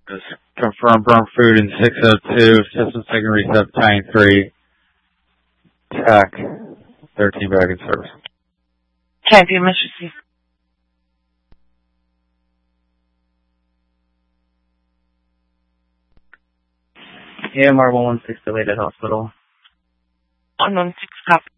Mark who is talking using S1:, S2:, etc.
S1: Just confirm burn food in 602, system signal reset, tying 3, TAC, 13 back in service.
S2: TAC, you must receive.
S3: AMR 116 delayed at hospital.
S2: 116, copy.